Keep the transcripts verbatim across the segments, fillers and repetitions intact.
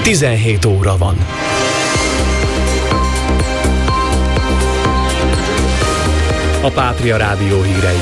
tizenhét óra van. A Pátria Rádió hírei.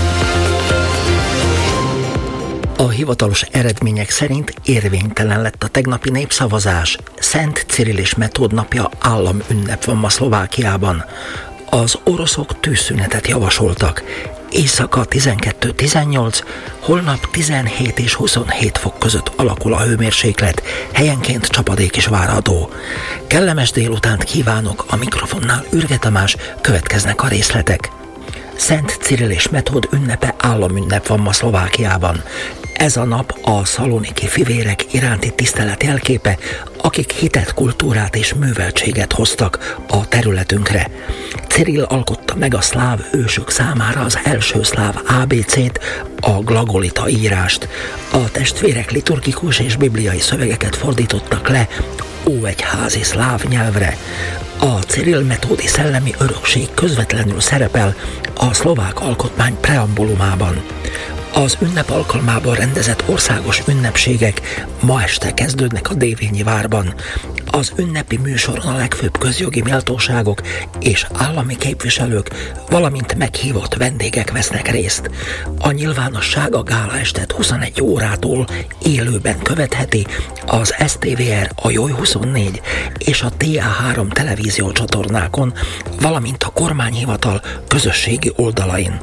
A hivatalos eredmények szerint érvénytelen lett a tegnapi népszavazás. Szent Cirill és Metód napja államünnep van ma Szlovákiában. Az oroszok tűzszünetet javasoltak. Éjszaka tizenkettő tizennyolc, holnap tizenhét és huszonhét fok között alakul a hőmérséklet, helyenként csapadék is várható. Kellemes délutánt kívánok, a mikrofonnál Ürge Tamás, következnek a részletek. Szent Cirill és Metód ünnepe államünnep van ma Szlovákiában. Ez a nap a szaloniki fivérek iránti tisztelet jelképe, akik hitet, kultúrát és műveltséget hoztak a területünkre. Cirill alkotta meg a szláv ősök számára az első szláv á bé cét, a glagolita írást. A testvérek liturgikus és bibliai szövegeket fordítottak le óegyházi szláv nyelvre. A Cirill-Metódi szellemi örökség közvetlenül szerepel a szlovák alkotmány preambulumában. Az ünnep alkalmában rendezett országos ünnepségek ma este kezdődnek a Dévényi várban. Az ünnepi műsoron a legfőbb közjogi méltóságok és állami képviselők, valamint meghívott vendégek vesznek részt. A nyilvánosság a gálaestet huszonegy órától élőben követheti az es té vé er, a Joy huszonnégy és a té á három televízió csatornákon, valamint a kormányhivatal közösségi oldalain.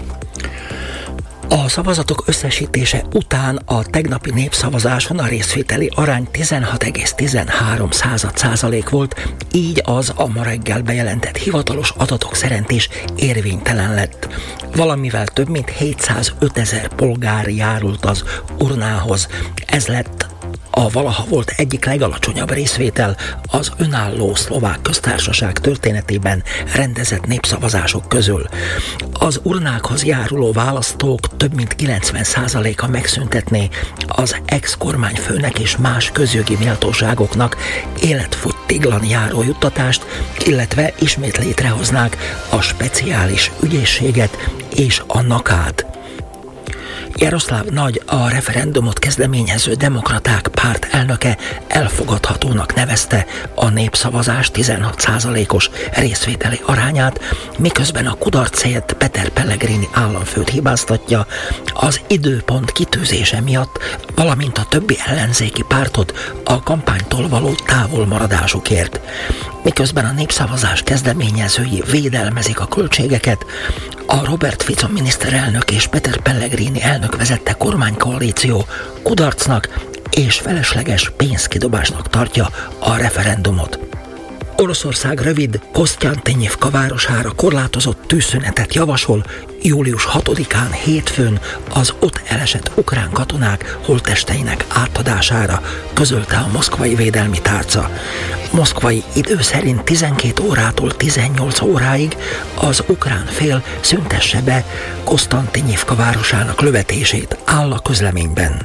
A szavazatok összesítése után a tegnapi népszavazáson a részvételi arány tizenhat egész tizenhárom százalék volt, így az a ma reggel bejelentett hivatalos adatok szerint is érvénytelen lett. Valamivel több mint hétszázötezer polgár járult az urnához. Ez lett a valaha volt egyik legalacsonyabb részvétel az önálló szlovák köztársaság történetében rendezett népszavazások közül. Az urnákhoz járuló választók több mint kilencven százaléka megszüntetné az ex-kormányfőnek és más közjogi méltóságoknak életfogytiglan járó juttatást, illetve ismét létrehoznák a speciális ügyészséget és a nakát. Jaroszláv Nagy, a referendumot kezdeményező demokraták párt elnöke elfogadhatónak nevezte a népszavazás tizenhat százalékos részvételi arányát, miközben a kudarcért Peter Pellegrini államfőt hibáztatja az időpont kitűzése miatt, valamint a többi ellenzéki pártot a kampánytól való távolmaradásukért. Miközben a népszavazás kezdeményezői védelmezik a költségeket, a Robert Fico miniszterelnök és Peter Pellegrini elnök vezette kormánykoalíció kudarcnak és felesleges pénzkidobásnak tartja a referendumot. Oroszország rövid Kosztyantinyivka városára korlátozott tűzszünetet javasol július hatodikán hétfőn az ott elesett ukrán katonák holttesteinek átadására, közölte a moszkvai védelmi tárca. Moszkvai idő szerint tizenkét órától tizennyolc óráig az ukrán fél szüntesse be Kosztyantinyivka városának lövetését, áll a közleményben.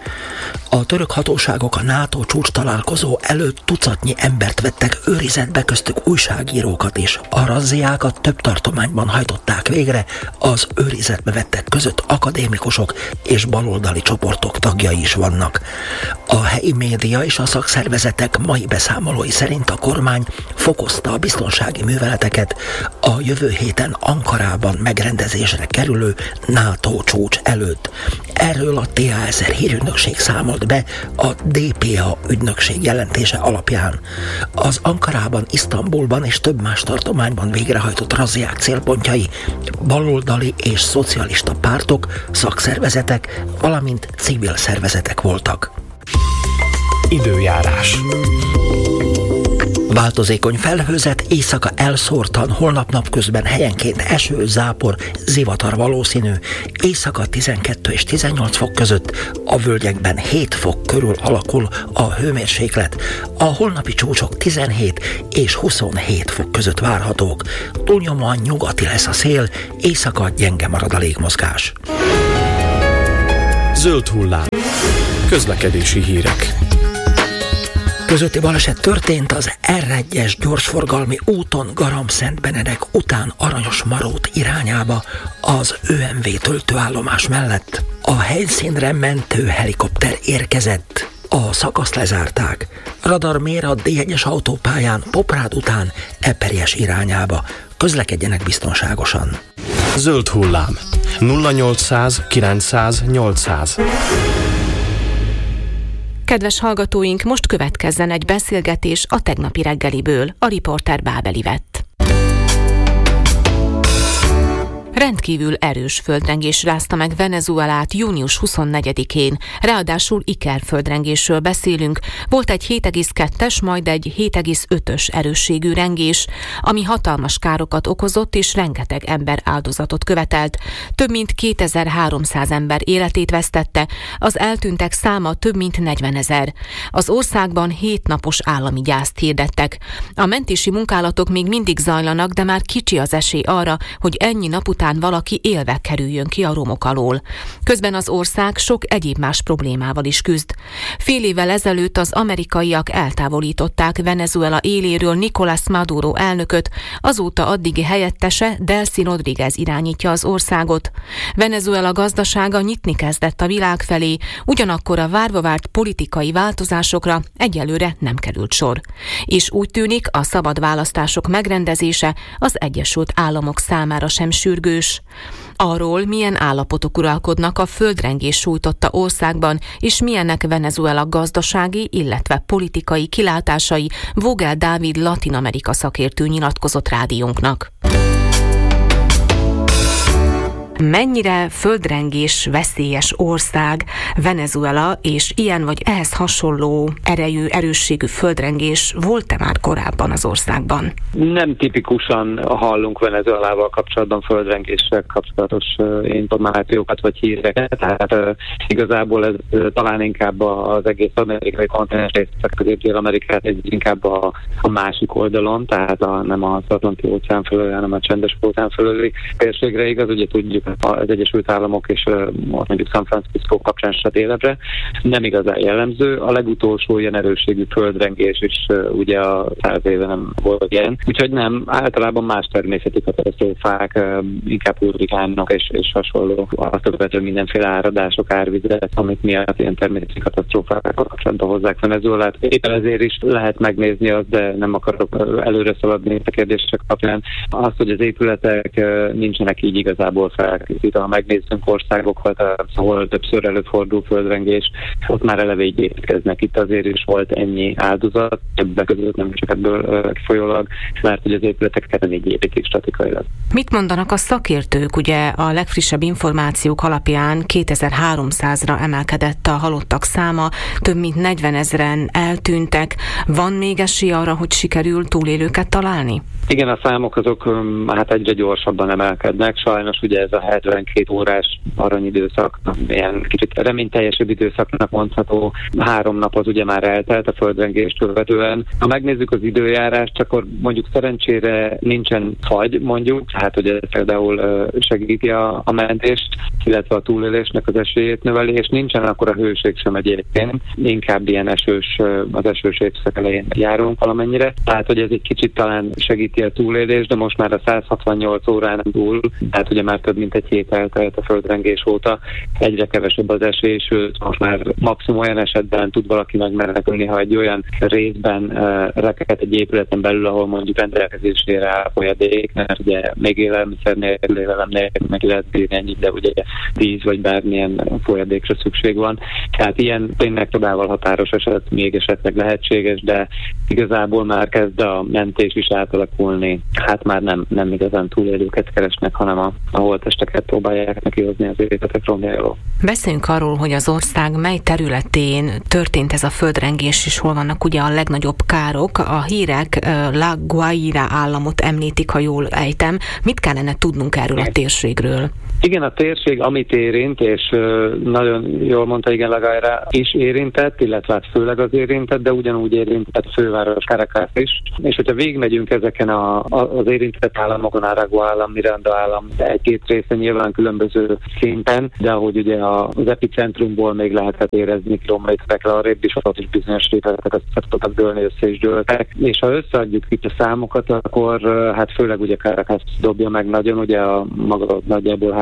A török hatóságok a NATO csúcs találkozó előtt tucatnyi embert vettek őrizetbe, köztük újságírókat is. A razziákat több tartományban hajtották végre, az őrizetbe vettek között akadémikusok és baloldali csoportok tagjai is vannak. A helyi média és a szakszervezetek mai beszámolói szerint a kormány fokozta a biztonsági műveleteket a jövő héten Ankarában megrendezésre kerülő NATO csúcs előtt. Erről a té á ezer hírügynökség számolt be a dé pé á ügynökség jelentése alapján. Az Ankarában, Isztambulban és több más tartományban végrehajtott razziák célpontjai baloldali és szocialista pártok, szakszervezetek, valamint civil szervezetek voltak. Időjárás. Változékony felhőzet, éjszaka elszórtan, holnap napközben helyenként eső, zápor, zivatar valószínű, éjszaka tizenkettő és tizennyolc fok között, a völgyekben hét fok körül alakul a hőmérséklet, a holnapi csúcsok tizenhét és huszonhét fok között várhatók, túlnyomóan nyugati lesz a szél, éjszaka gyenge marad a légmozgás. Zöld hullám. Közlekedési hírek. Közötti baleset történt az er egyes gyorsforgalmi úton Garamszent Benedek után Aranyos-Marót irányába az ö em vé töltőállomás mellett. A helyszínre mentőhelikopter érkezett. A szakaszt lezárták. Radar mér a dé egyes autópályán Poprád után Eperjes irányába. Közlekedjenek biztonságosan. Zöld hullám. nulla nyolcszáz kilencszáz nyolcszáz. Kedves hallgatóink, most következzen egy beszélgetés a tegnapi reggeliből, a riporter Bábel Ivett. Rendkívül erős földrengés rázta meg Venezuelát június huszonnegyedikén, ráadásul ikerföldrengésről beszélünk. Volt egy hét egész kettes, majd egy hét egész ötös erősségű rengés, ami hatalmas károkat okozott és rengeteg ember áldozatot követelt. Több mint kétezer-háromszáz ember életét vesztette, az eltűntek száma több mint negyvenezer. Az országban hétnapos állami gyászt hirdettek. A mentési munkálatok még mindig zajlanak, de már kicsi az esély arra, hogy ennyi nap után valaki élve kerüljön ki a romok alól. Közben az ország sok egyéb más problémával is küzd. Fél évvel ezelőtt az amerikaiak eltávolították Venezuela éléről Nicolás Maduro elnököt, azóta addigi helyettese Delcy Rodríguez irányítja az országot. Venezuela gazdasága nyitni kezdett a világ felé, ugyanakkor a várva várt politikai változásokra egyelőre nem került sor. És úgy tűnik, a szabad választások megrendezése az Egyesült Államok számára sem sürgős. Arról, milyen állapotok uralkodnak a földrengés sújtotta országban, és milyennek Venezuela gazdasági, illetve politikai kilátásai, Vogel Dávid Latin Amerika szakértő nyilatkozott rádiónknak. Mennyire földrengés veszélyes ország Venezuela, és ilyen vagy ehhez hasonló erejű, erősségű földrengés volt-e már korábban az országban? Nem tipikusan hallunk Venezuelával kapcsolatban földrengéssel kapcsolatos információkat vagy híreket, tehát uh, igazából ez uh, talán inkább az egész amerikai kontinens részt, Közép-Dél-Amerikát inkább a, a másik oldalon, tehát a, nem az Atlanti óceán fölöli, hanem a Csendes óceán fölöli térségre igaz, ugye tudjuk, az Egyesült Államok és uh, mondjuk San Francisco kapcsán se délebbre, nem igazán jellemző. A legutolsó ilyen erősségű földrengés is uh, ugye a száz éve nem volt ilyen. Úgyhogy nem, általában más természeti katasztrófák, uh, inkább hurrikánok és, és hasonló, azt követő mindenféle áradások, árvizek, amik miatt ilyen természeti katasztrófák kapcsolatban hozzák Venezuelát. Éppen ezért is lehet megnézni azt, de nem akarok előre szaladni a kérdések kapcsán. Azt, hogy az épületek uh, nincsenek így igazából fel. Ha megnézzünk országokat, ahol többször előfordul földrengés, ott már eleve így építkeznek. Itt azért is volt ennyi áldozat, többek között nem csak ebből kifolyólag, mert hogy az épületeket nem így építik statikailag. Mit mondanak a szakértők? Ugye a legfrissebb információk alapján kétezer-háromszázra emelkedett a halottak száma, több mint negyvenezren eltűntek. Van még esély arra, hogy sikerül túlélőket találni? Igen, a számok azok hát egyre gyorsabban emelkednek. Sajnos ugye ez a hetvenkét órás aranyidőszak, ilyen kicsit reményteljesebb időszaknak mondható. Három nap az ugye már eltelt a földrengést követően. Ha megnézzük az időjárást, akkor mondjuk szerencsére nincsen fagy, mondjuk, tehát ugye például segíti a, a mentést, illetve a túlélésnek az esélyét növeli, és nincsen akkor a hőség sem egyébként. Inkább ilyen esős, az esős évszak elején járunk valamennyire. Tehát, hogy ez egy kicsit talán segíti a túlélés, de most már a száz hatvannyolc órán túl, tehát ugye már több mint egy hét eltelt a földrengés óta, egyre kevesebb az esély, sőt most már maximum olyan esetben tud valaki megmenekülni, ha egy olyan részben uh, rekedt egy épületen belül, ahol mondjuk rendelkezésére áll folyadék, mert ugye még élelmiszer nélkül, élelem nélkül meg lehet bírni ennyit, de ugye víz vagy bármilyen folyadékra szükség van. Tehát ilyen tényleg csodával határos eset még esetleg lehetséges, de igazából már kezd a mentés is átalakulni. Hát már nem, nem igazán túlélőket keresnek, hanem a, a holttesteket próbálják nekihozni az életek romjáról. Beszéljünk arról, hogy az ország mely területén történt ez a földrengés, és hol vannak ugye a legnagyobb károk. A hírek La Guaira államot említik, ha jól ejtem. Mit kellene tudnunk erről a térségről? Igen, a térség, amit érint, és nagyon jól mondta, igen, La Guaira is érintett, illetve hát főleg az érintett, de ugyanúgy érintett a főváros Caracas is. És hogyha végigmegyünk ezeken a, a, az érintett államokon, Aragua állam, Miranda állam, egy-két része nyilván különböző szinten, de ahogy ugye az epicentrumból még lehetett érezni kilométerekre arrébb is, ott is bizonyos részletek azt tudtak dőlni, össze is dőltek. És ha összeadjuk itt a számokat, akkor hát főleg ugye Caracas dobja meg nagyon, ugye a maga nagyjából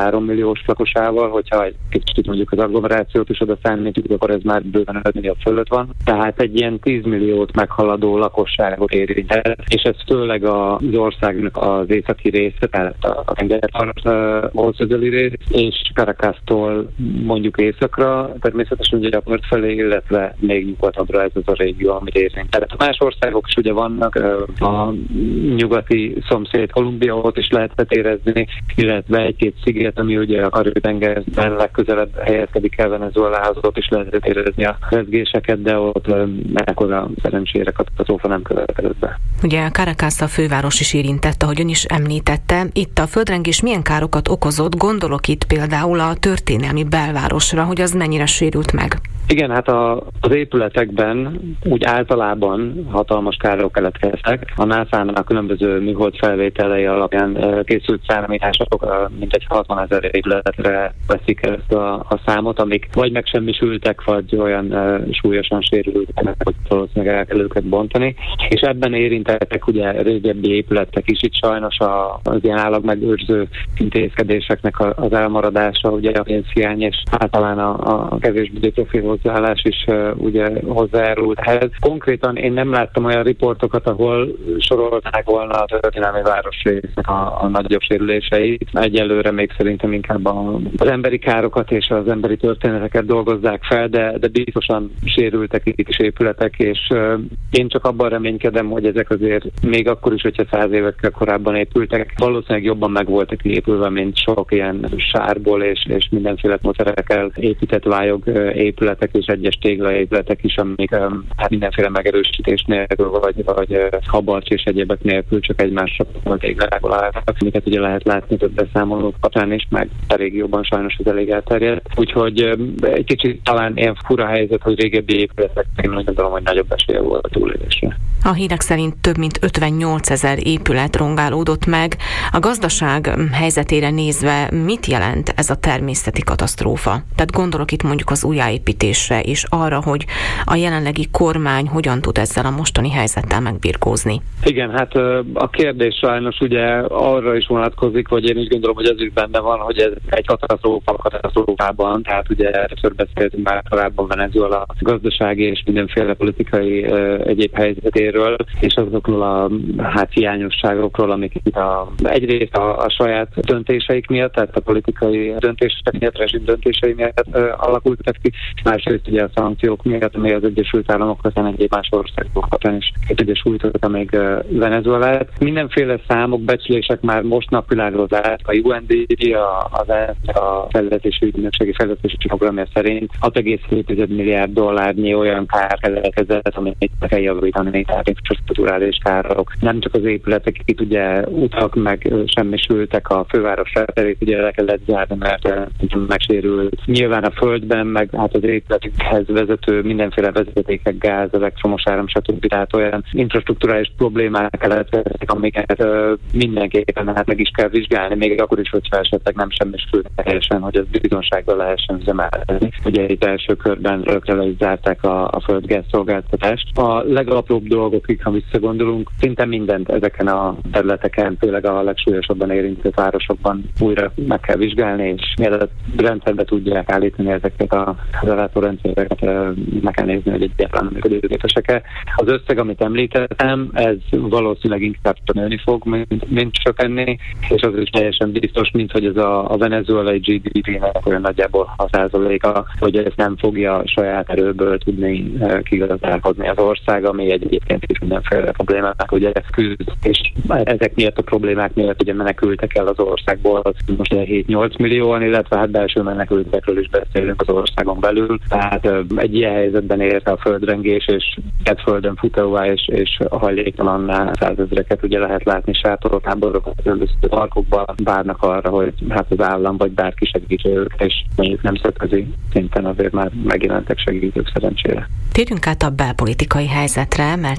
három milliós lakosával, hogyha egy kicsit mondjuk az agglomerációt is oda számítjuk, akkor ez már bőven öt millió fölött van. Tehát egy ilyen tíz milliót meghaladó lakosságot érintett, és ez főleg az országnak az északi része, tehát a tengerparthoz közeli rész, és Caracastól mondjuk északra, természetesen ugye a part felé, illetve még nyugatabbra ez az a régió, amit érint. Tehát más országok is ugye vannak, a nyugati szomszéd Kolumbia, ott is lehetett érezni, illetve egy-két sziget, ami ugye a Karib-tengerben legközelebb helyezkedik el Venezuelához, ott is lehetett érezni a rezgéseket, de ott mekkora szerencsére katasztrófa nem következett be. Ugye Caracas a főváros is érintett, ahogy ön is említette. Itt a földrengés milyen károkat okozott? Gondolok itt például a történelmi belvárosra, hogy az mennyire sérült meg? Igen, hát a, az épületekben úgy általában hatalmas károk keletkeztek. A nászának a különböző műhold felvételei alapján készült számítások mintegy hatvanezer épületre veszik ezt a, a számot, amik vagy megsemmisültek, vagy olyan uh, súlyosan sérültek, hogy valószínűleg el kell őket bontani. És ebben érintettek ugye régebbi épületek is, itt sajnos a, az ilyen állagmegőrző intézkedéseknek az elmaradása, ugye a pénzhiány, és általán a, a kevésbé profi hozzáállás is uh, ugye hozzájárult ehhez. Konkrétan én nem láttam olyan riportokat, ahol sorolták volna a történelmi városrésznek a, a nagyobb sérüléseit. Egyelőre még szerintem inkább a, az emberi károkat és az emberi történeteket dolgozzák fel, de, de biztosan sérültek itt is épületek, és uh, én csak abban reménykedem, hogy ezek azért még akkor is, hogyha száz évekkel korábban épültek, valószínűleg jobban meg voltak épülve, mint sok ilyen sárból és, és mindenféle módszerekkel épített vályog épületek és egyes téglaépületek is, amik um, hát mindenféle megerősítés nélkül, vagy, vagy uh, habarcs és egyébek nélkül csak egymásra a téglákból álltak, amiket ugye lehet látni több beszámolók kapcsán is, meg a régióban sajnos ez elég elterjedt. Úgyhogy um, egy kicsit talán ilyen fura helyzet, hogy régebbi épületek, én úgy gondolom, hogy nagyobb esélye volt a túlélésre. A hírek szerint több mint ötvennyolcezer épület rongálódott meg. A gazdaság helyzetére nézve mit jelent ez a természeti katasztrófa? Tehát gondolok itt mondjuk az újjáépítésre és arra, hogy a jelenlegi kormány hogyan tud ezzel a mostani helyzettel megbirkózni. Igen, hát a kérdés sajnos ugye arra is vonatkozik, hogy én úgy gondolom, hogy ez is benne van, hogy ez egy katasztrófa katasztrófában, tehát ugye először beszéltünk már korábban Venezuela gazdasági és mindenféle politikai uh, egyéb helyzetéről, és azokról a hát hiányosságokról, amik itt a, egyrészt a, a saját döntéseik miatt, tehát a politikai döntések miatt, rezsim döntései miatt uh, alakultak ki, másrészt ugye a szankciók miatt, amely az Egyesült Államok, aztán egyéb más országokat is ugye sújtottak még uh, Venezuelát. Mindenféle számok, becslések már most napvilágozzák, a U N D P, a, az a fejlesztési ügynökségi fejlesztési programja szerint hat egész hét milliárd dollárnyi olyan kár keletkezett, amit meg kell javítani, tehát infrastrukturális károk. Nem csak az épületek, itt ugye utak meg semmisültek, a főváros felterét ugye le kellett zárni, mert megsérült. Nyilván a földben, meg hát az épületekhez vezető mindenféle vezetékek, gáz, elektromos áram, stb. Tehát olyan infrastrukturális problémák keletkeztek, amiket uh, mindenképpen hát meg is kell vizsgálni, még akkor is, hogyha esetleg nem semmisült teljesen, hogy az biztonsággal lehessen üzemeltetni. Ugye itt első körben rögtön le is zárták a, a földgáz szolgáltatást. A legalapróbb dolgokig, ha visszagondolunk, szinte mindent ezeken a területeken, főleg a legsúlyosabban érintett városokban újra meg kell vizsgálni, és mielőtt rendszerbe tudják állítani ezeket a ellátórendszereket, meg kell nézni, hogy egyáltalán működőképesek-e. Az összeg, amit említettem, ez valószínűleg inkább nőni fog, mint, mint csökkenni, és az is teljesen biztos, mint hogy ez a, a venezuelai G D P-nek olyan nagyjából hat százaléka, hogy ez nem fogja saját erőből tudni kigazdálkodni az ország, ami egyébként is mindenféle problémának ugye küzd, és ezek miatt a problémák miatt ugye menekültek el az országból, most hét-nyolc millióan, illetve hát belső menekültekről is beszélünk az országon belül, tehát egy ilyen helyzetben érte a földrengés, és egy földön futóvá és, és hajléktalanná százezreket ugye lehet látni sátortáborokat, különböző parkokban várnak arra, hogy hát az állam vagy bárki segítse őket, és mondjuk nemzetközi szinten azért már megjelentek segítők szerencsére. Térjünk át a belpolitikai helyzetre, mert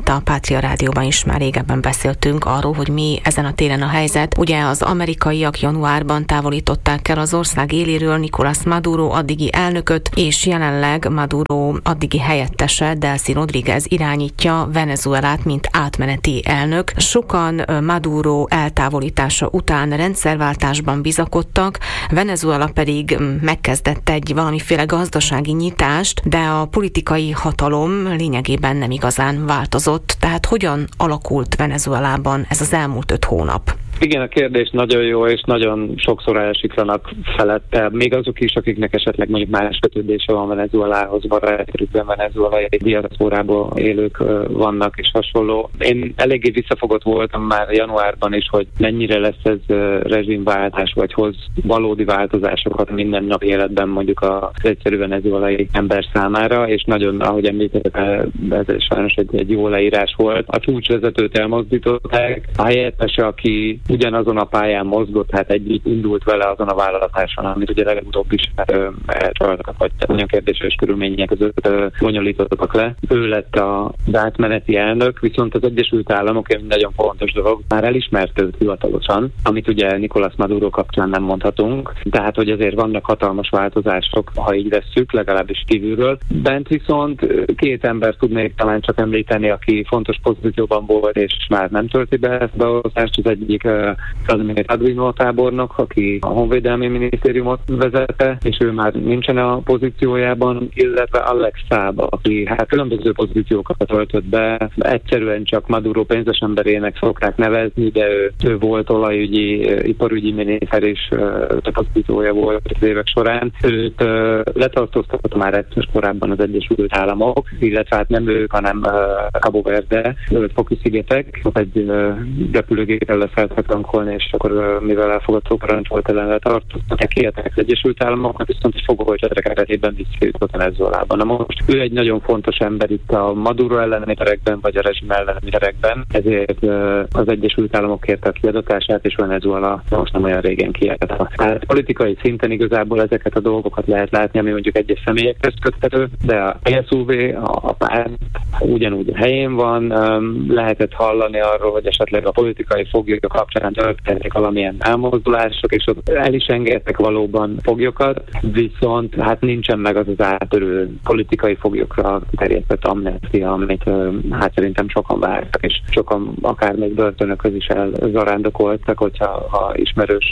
itt a Pátria Rádióban is már régebben beszéltünk arról, hogy mi ezen a téren a helyzet. Ugye az amerikaiak januárban távolították el az ország éléről Nicolás Maduro addigi elnököt, és jelenleg Maduro addigi helyettese, Delcy Rodríguez irányítja Venezuelát, mint átmeneti elnök. Sokan Maduro eltávolítása után rendszerváltásban bizakodtak, Venezuela pedig megkezdett egy valamiféle gazdasági nyitást, de a politikai hatalom lényegében nem igazán változott. Tehát hogyan alakult Venezuelában ez az elmúlt öt hónap? Igen, a kérdés nagyon jó, és nagyon sokszor elsiklanak felette. Még azok is, akiknek esetleg mondjuk más kötődése van Venezuelához, barátjukban venezuelai diaszporából élők vannak és hasonló. Én eléggé visszafogott voltam már januárban is, hogy mennyire lesz ez rezsimváltás, vagy hoz valódi változásokat minden nap életben mondjuk az egyszerű venezuelai ember számára, és nagyon, ahogy említettem, ez sajnos egy, egy jó leírás volt. A csúcsvezetőt elmozdították, a helyettese, aki ugyanazon a pályán mozgott, hát együtt indult vele azon a vállalatáson, amit ugye legutóbb is elcsaltak, vagy olyan kérdéses körülmények között bonyolítottak le. Ő lett az átmeneti elnök, viszont az Egyesült Államok, egy nagyon fontos dolog, már elismerte őt hivatalosan, amit ugye Nicolás Maduro kapcsán nem mondhatunk, tehát hogy azért vannak hatalmas változások, ha így vesszük, legalábbis kívülről. Bent viszont két ember tudnék talán csak említeni, aki fontos pozícióban volt, és már nem tölti be ezt a beosztást. Az egyik Vladimir Padrino tábornok, aki a Honvédelmi Minisztériumot vezette, és ő már nincsen a pozíciójában, illetve Alex Saab, aki hát különböző pozíciókat töltött be, egyszerűen csak Maduro pénzes emberének szokták nevezni, de ő, ő volt olajügyi, iparügyi miniszter is, a pozíciója volt az évek során. Őt letartóztatott már egyszer korábban az Egyesült Államok, illetve hát nem ők, hanem Cabo Verde, Foki-szigetek, ott egy repülőgépre leszálltak tankolni, és akkor mivel elfogadó parancs volt ellen letartóztatták, kiadták az Egyesült Államoknak, viszont egy fogolycsadra keretében visszajutott Venezuelában. Na most ő egy nagyon fontos ember itt a Maduro elleni perekben, vagy a rezsim elleni perekben, ezért az Egyesült Államok kérte a kiadatását, és Venezuela most nem olyan régen kiadta. Tehát politikai szinten igazából ezeket a dolgokat lehet látni, ami mondjuk egyes személyekhez köthető, de a pé es u vé, a párt ugyanúgy a helyén van, lehetett hallani arról, hogy esetleg a politikai foglyok kapcsán történtek valamilyen elmozdulások, és ott el is engedtek valóban foglyokat, viszont hát nincsen meg az az átörő politikai foglyokra terjedett amnestia, amit hát szerintem sokan vártak, és sokan akár még börtönökhöz is elzarándokoltak, hogyha ha ismerős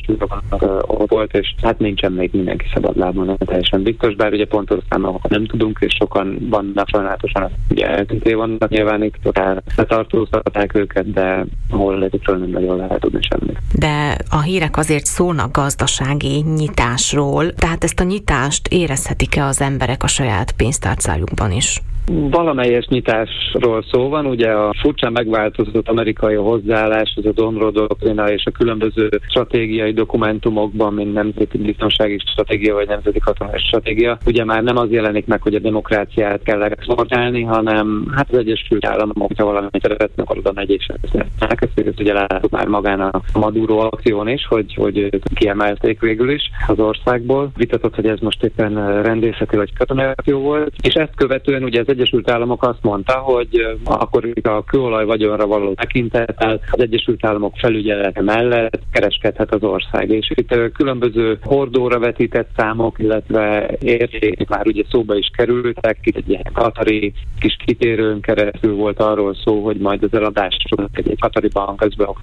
ott volt, és hát nincsen még mindenki szabadlábon, teljesen biztos, bár ugye pontos számokat nem tudunk, és sokan vannak sajnálatosan, ugye eltűnté vannak nyilván itt, letartóztatták őket, de hol ezekről nem nagyon lehet tudni semmit. De a hírek azért szólnak gazdasági nyitásról, tehát ezt a nyitást érezhetik-e az emberek a saját pénztárcájukban is? Valamelyes nyitásról szó van, ugye a furcsán megváltozott amerikai hozzáállás, az a Donroe doktrina és a különböző stratégiai dokumentumokban, mint nemzeti biztonsági stratégia vagy nemzeti katonai stratégia, ugye már nem az jelenik meg, hogy a demokráciát kell exportálni, hanem hát az Egyesült Államok, ha valamit szeretnek, akkor oda megy és elkezdték, ezt ugye láttuk már magán a Maduro akción is, hogy, hogy kiemelték végül is az országból. Vitatott, hogy ez most éppen rendészeti vagy katonai akció volt, és ezt követően ugye az Egyesült Államok azt mondta, hogy akkor a kőolaj vagyonra való tekintettel az Egyesült Államok felügyelete mellett kereskedhet az ország. És itt különböző hordóra vetített számok, illetve értékek már ugye szóba is kerültek, itt egy ilyen katari kis kitérőn keresztül volt arról szó, hogy majd az eladásról egy, egy katari bank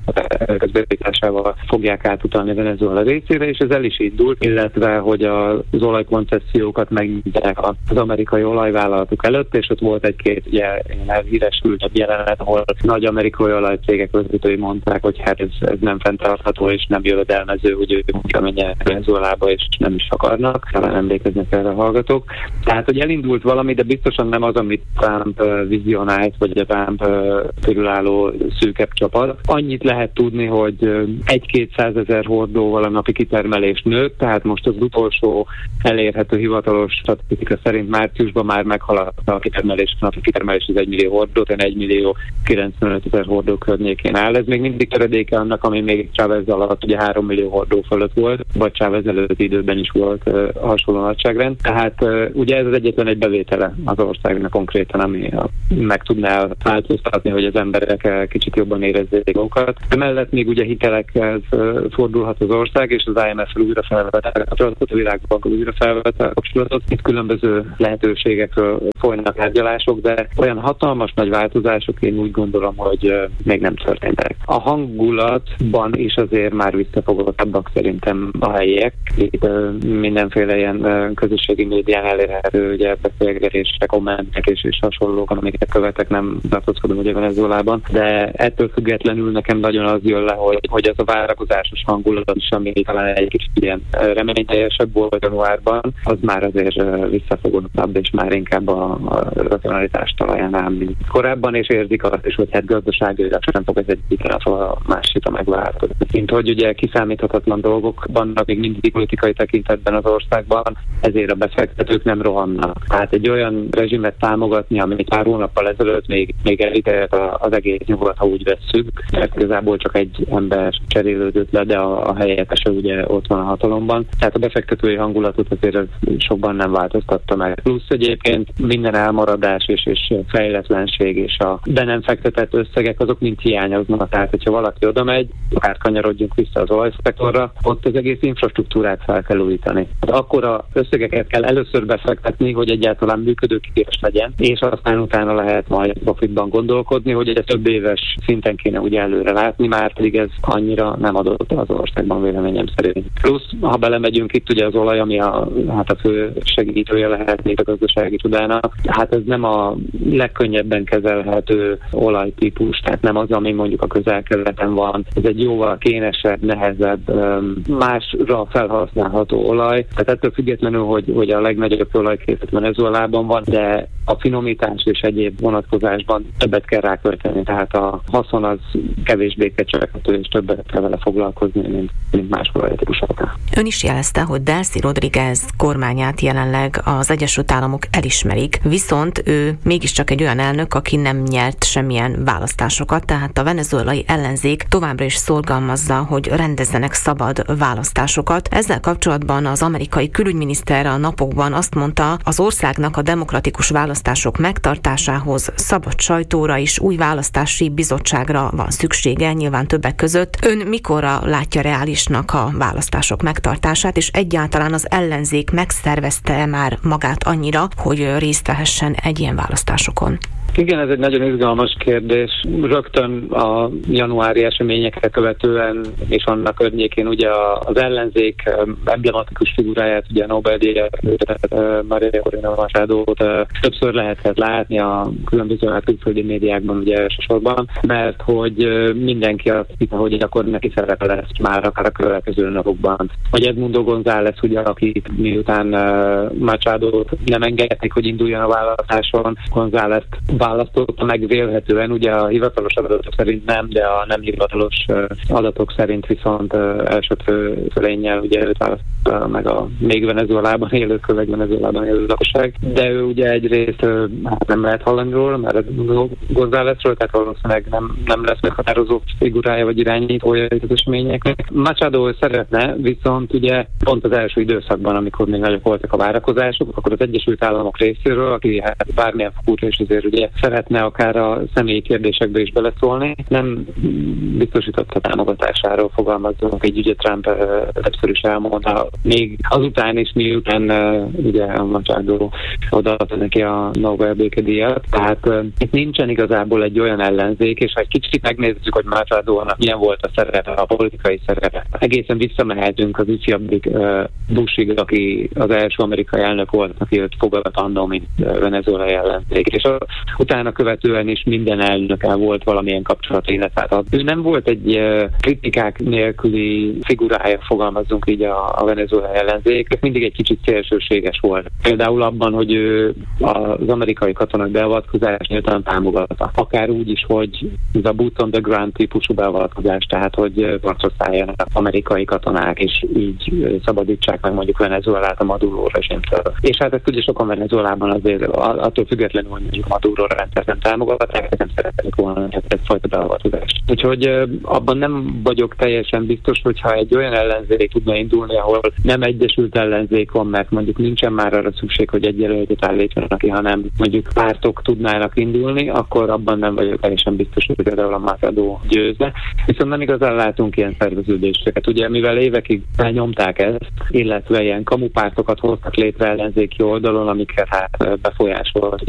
közbevételésával fogják átutalni Venezuela részére, és ez el is indult, illetve hogy az olajkoncesziókat megnyitják az amerikai olajvállalatok előtt, és ott volt egy-két ugye elhíresült jelenet, ahol nagy amerikai olajcégek vezetői mondták, hogy hát ez, ez nem fenntartható és nem jövedelmező, hogy ők menjenek Venezuelába, és nem is akarnak, talán emlékeznek erre a hallgatók. Tehát, hogy elindult valami, de biztosan nem az, amit Trump vizionált, vagy a Trump körülálló szűkebb csapat. Annyit lehet tudni, hogy egy-kétszázezer hordóval a napi kitermelés nőtt, tehát most az utolsó elérhető hivatalos statisztika szerint márciusban már meghaladta kitermelés, napi kitermelés az egy millió hordó, tehát egy millió kilencvenöt ezer hordó környékén áll. Ez még mindig töredéke annak, ami még Chávez alatt ugye három millió hordó fölött volt, vagy Chávez előtti időben is volt uh, hasonló nagyságrend. Tehát uh, ugye ez az egyetlen egy bevétele az országnak konkrétan, ami a, meg tudná változtatni, hogy az emberek kicsit jobban érezzék magukat. Emellett még ugye hitelekhez uh, fordulhat az ország, és az I M F-ről újra felvette a kapcsolatot, a Világbankkal újra felvette a kapcsolatot. Itt különböző lehetőségekről folynak tárgyalások, de olyan hatalmas nagy változások én úgy gondolom, hogy uh, még nem történtek. A hangulatban is azért már visszafogottabbak szerintem a helyiek. Itt uh, mindenféle ilyen uh, közösségi médián elérhető ugye beszélgetések, kommentek és, és hasonlók, amiket követek, nem tartózkodom ugye Venezuelában, de ettől függetlenül nekem nagyon az jön le, hogy, hogy ez a várakozásos hangulat is, ami talán egy kicsit ilyen reményteljesebb volt januárban, az már azért uh, visszafogottabb, és már inkább a, a racionalitás talaján áll, mint korábban, és érzik azt is, hogy hát gazdaságilag sem fog ez egyik napról a másikra megváltozni. Mint hogy ugye kiszámíthatatlan dolgok vannak még mindig politikai tekintetben az országban, ezért a befektetők nem rohannak. Tehát egy olyan rezsimet támogatni, amit pár hónappal ezelőtt még, még elítélt az egész nyugat, ha úgy vesszük, mert igazából csak egy ember cserélődött le, de a, a helyettese ugye ott van a hatalomban. Tehát a befektetői hangulatot azért sokban nem változtatta meg. Plusz egyébként minden elmaradás és, és fejletlenség és a be nem fektetett összegek, azok mind hiányoznak. Tehát, hogyha valaki oda megy, akár kanyarodjunk vissza az olajszektorra, ott az egész infrastruktúrát fel kell újítani. Hát akkora összegeket kell először befektetni, hogy egyáltalán működőképes legyen, és aztán utána lehet majd profitban gondolkodni, hogy egy több éves szinten kéne ugye előre látni, már pedig ez annyira nem adott az országban véleményem szerint. Plusz, ha belemegyünk itt ugye az olaj, ami a, hát a fő segítője lehet még a gazdasági csodának, hát ez nem a legkönnyebben kezelhető olajtípus, tehát nem az, ami mondjuk a közel-keleten van. Ez egy jóval kénesebb, nehezebb, másra felhasználható olaj. Tehát ettől függetlenül, hogy, hogy a legnagyobb olajkészlet Venezuelában van, de a finomítás és egyéb vonatkozásban többet kell rákölteni. Tehát a haszon az kevésbé kecseghető, és többet kell vele foglalkozni, mint, mint más olajtípusoknál. Ön is jelezte, hogy Delcy Rodríguez kormányát jelenleg az Egyesült Államok elismerik, viszont ő mégiscsak egy olyan elnök, aki nem nyert semmilyen választásokat, tehát a venezuelai ellenzék továbbra is szorgalmazza, hogy rendezzenek szabad választásokat. Ezzel kapcsolatban az amerikai külügyminiszter a napokban azt mondta, az országnak a demokratikus választások megtartásához szabad sajtóra és új választási bizottságra van szüksége, nyilván többek között. Ön mikorra látja reálisnak a választások megtartását, és egyáltalán az ellenzék megszervezte már magát annyira, hogy részt vehessen egy ilyen választásokon? Igen, ez egy nagyon izgalmas kérdés. Rögtön a januári eseményeket követően és annak környékén ugye az ellenzék emblematikus figuráját, ugye a Nobel-díjat, Maria Corina Machadót többször lehetett látni a különböző külföldi médiákban ugye elsősorban, mert hogy mindenki azt hitte, hogy akkor neki szerepe lesz már akár a következő napokban. Vagy Edmundo González, ugye, aki miután Machadót nem engedték, hogy induljon a választáson, Gonzálezt választotta meg vélhetően, ugye a hivatalos adatok szerint nem, de a nem hivatalos adatok szerint viszont első fölénnyel ugye őt választotta meg a még Venezuelában élő, köveg Venezuelában élő lakosság. De ő ugye egyrészt hát nem lehet hallani róla, mert Gonzálezről, tehát valószínűleg nem, nem lesz meghatározó figurája vagy irányítója az eseményeknek. Machado szeretne, viszont ugye pont az első időszakban, amikor még nagyobb voltak a várakozások, akkor az Egyesült Államok részéről, aki hát bármilyen fokúra és azért ugye szeretne akár a személyi kérdésekbe is beleszólni, nem biztosította támogatásáról fogalmazunk egy ügyet, Trump többször is elmondta, még azután is miután ugye a Machado odaadta neki a Nobel békedíjat. Tehát itt nincsen igazából egy olyan ellenzék, és ha egy kicsit megnézzük, hogy Machadónak milyen volt a szerepe, a politikai szerepe. Egészen visszamehetünk az ifjabbik Bushig, aki az első amerikai elnök volt, aki őt fogadott annó, mint venezuelai ellenzék. És a, utána követően is minden elnökkel volt valamilyen kapcsolat, illetve ő nem volt egy kritikák nélküli figurája, fogalmazzunk így a, a venezuelai ellenzék, mindig egy kicsit szélsőséges volt. Például abban, hogy ő az amerikai katonák beavatkozás nyilván támogatta. Akár úgy is, hogy ez a boots on the ground típusú beavatkozás, tehát hogy harcra szálljanak az amerikai katonák, és így szabadítsák meg mondjuk Venezuelát a Maduro rezsimtől. És hát ezt ugye sokan Venezuelában azért attól függetlenül, hogy mondjuk Maduro rendszert nem támogatják, nem szeretnék volna egyfajta beavatkozást. Úgyhogy abban nem vagyok teljesen biztos, hogyha egy olyan ellenzék tudna indulni, ahol nem egyesült ellenzék van, mert mondjuk nincsen már arra szükség, hogy egy jelöltet állítsanak ki, hanem mondjuk pártok tudnának indulni, akkor abban nem vagyok teljesen biztos, hogy például a Machado győzne. Viszont nem igazán látunk ilyen szerveződéseket. Ugye mivel évekig elnyomták ezt, illetve ilyen kamupártokat hoztak létre ellenzéki oldalon, amiket hát befolyásolt